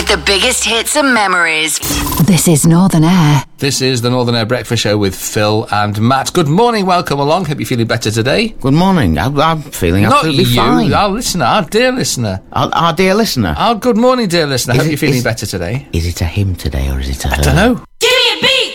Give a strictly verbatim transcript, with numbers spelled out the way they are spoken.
with the biggest hits and memories. This is Northern Air. This is the Northern Air Breakfast Show with Phil and Matt. Good morning, welcome along. Hope you're feeling better today. Good morning. I'm, I'm feeling Not absolutely you, fine. our listener, our dear listener. Our, our dear listener. Our good morning, dear listener. Is Hope it- you're feeling is- better today. Is it a him today or is it a her? I don't know. Give me a beat!